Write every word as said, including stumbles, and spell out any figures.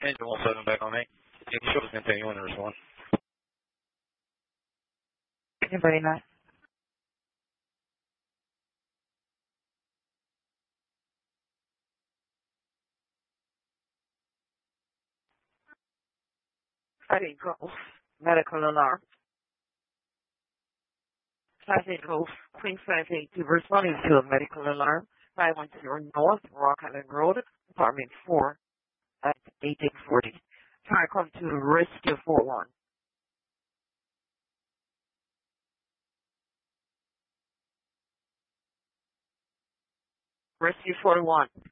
Engine one seven back on eight. Show is continuing to respond. Anybody not? Fighting Gulf, medical alarm. Fighting Gulf, Queen five eight two, responding to a medical alarm. five one zero North Rock Island Road, apartment four at eighteen forty. Try come to rescue four one. Rescue four one.